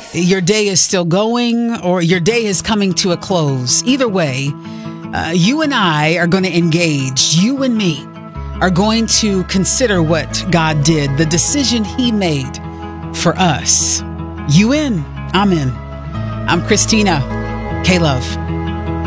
your day is still going or your day is coming to a close. Either way, you and I are going to engage. You and me are going to consider what God did, the decision he made for us. You in, I'm in. I'm Christina K. Love.